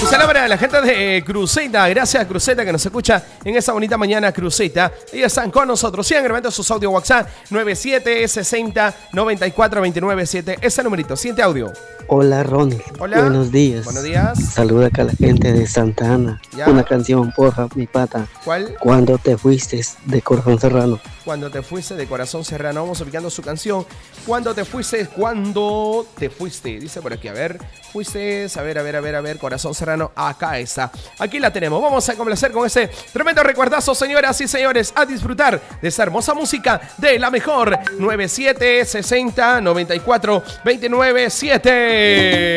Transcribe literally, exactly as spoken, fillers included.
Un saludo para la gente de Cruceta. Gracias, Cruceta, que nos escucha en esta bonita mañana, Cruceta. Ellos están con nosotros. Sigan grabando sus audio WhatsApp nueve siete seis cero nueve cuatro dos nueve siete. Ese numerito. Siguiente audio. Hola, Ronald. Hola. Buenos días. Buenos días. Saluda acá a la gente de Santa Ana. Ya. Una canción, porfa, mi pata. ¿Cuál? Cuando te fuiste, de Corazón Serrano. Cuando te fuiste, de Corazón Serrano. Vamos ubicando su canción. Cuando te fuiste, cuando te fuiste. Dice por aquí, a ver. Fuiste, a ver, a ver, a ver, a ver. Corazón Serrano, acá está. Aquí la tenemos. Vamos a complacer con ese tremendo recuerdazo, señoras y señores. A disfrutar de esta hermosa música de la mejor. nueve siete seis cero nueve cuatro dos nueve siete.